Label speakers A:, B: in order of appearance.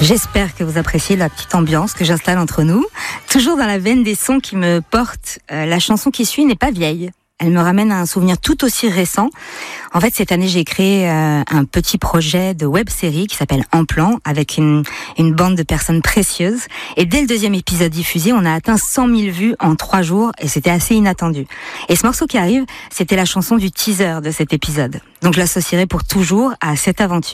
A: J'espère que vous appréciez la petite ambiance que j'installe entre nous. Toujours dans la veine des sons qui me portent, la chanson qui suit n'est pas vieille. Elle me ramène à un souvenir tout aussi récent. En fait, cette année, j'ai créé un petit projet de web-série qui s'appelle En Plan, avec une bande de personnes précieuses. Et dès le 2e épisode diffusé, on a atteint 100 000 vues en 3 jours, et c'était assez inattendu. Et ce morceau qui arrive, c'était la chanson du teaser de cet épisode. Donc je l'associerai pour toujours à cette aventure.